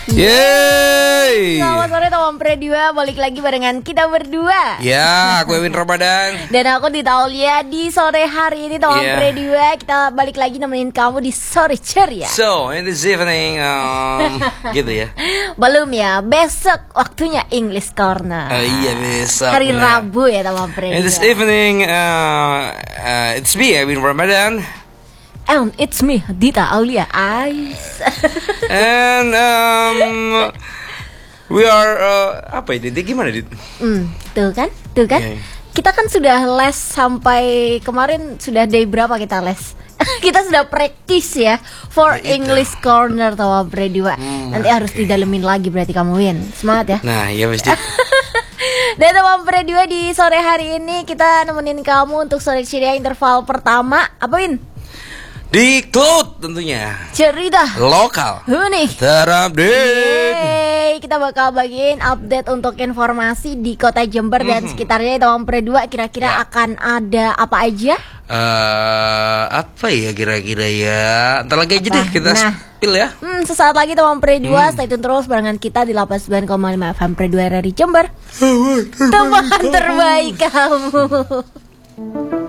Yeay. Selamat sore teman Pre2, balik lagi barengan kita berdua. Ya, aku Ewin Ramadan. Dan aku Dita Aulia. Di sore hari ini teman Pre2, kita balik lagi nemenin kamu di sore ceria. So, in this evening, gitu ya. Belum ya, besok waktunya English Corner. Iya besok. Hari Rabu ya teman Pre2. In this evening, it's me Ewin Ramadan. And it's me, Dita Aulia. And we are apa ini? Gimana Dit? Tuh kan? Yeah. Kita kan sudah les sampai kemarin, sudah day berapa kita les? Kita sudah praktis ya for English Corner teman Pre2. Nanti harus didalemin lagi berarti kamu Win. Semangat ya. Nah, ya pasti. Dan teman Pre2 di sore hari ini kita nemenin kamu untuk sore ceria interval pertama. Apa Win? Di Cloud tentunya. Cerita Lokal. unik Terupdate. Yeay, kita bakal bagiin update untuk informasi di kota Jember dan sekitarnya. Teman Pre2 kira-kira akan ada apa aja? Apa ya kira-kira ya? Ntar lagi aja deh kita spill ya. Sesaat lagi teman Pre2, stay tune terus barengan kita di 89,5 FM Pre2 RRI Jember. Teman terbaik kamu.